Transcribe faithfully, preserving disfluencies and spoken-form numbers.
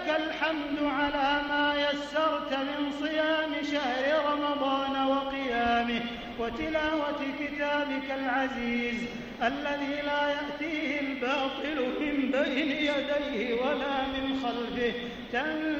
ولك الحمد على ما يسرت من صيام شهر رمضان وقيامه وتلاوة كتابك العزيز الذي لا يأتيه الباطل من بين يديه ولا من خلفه.